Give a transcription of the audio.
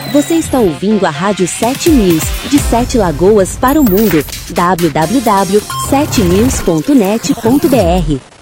Você está ouvindo a Rádio 7 News, de 7 Lagoas para o mundo. www.7news.net.br